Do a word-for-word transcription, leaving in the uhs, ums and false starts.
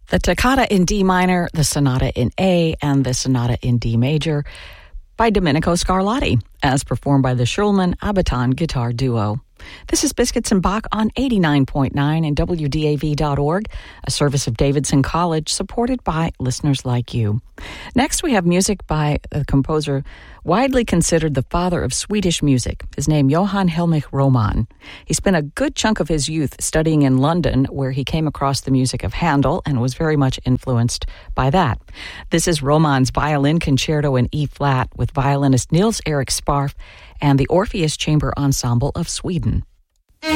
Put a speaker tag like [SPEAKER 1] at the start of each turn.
[SPEAKER 1] The Toccata in D minor, the Sonata in A, and the Sonata in D major by Domenico Scarlatti, as performed by the Schulman-Abaton Guitar Duo. This is Biscuits and Bach on eighty-nine point nine and W D A V dot org, a service of Davidson College supported by listeners like you. Next, we have music by a composer widely considered the father of Swedish music. His name, Johann Hellmich Roman. He spent a good chunk of his youth studying in London, where he came across the music of Handel and was very much influenced by that. This is Roman's Violin Concerto in E-flat with violinist Niels Erik Sparff and the Orpheus Chamber Ensemble of Sweden.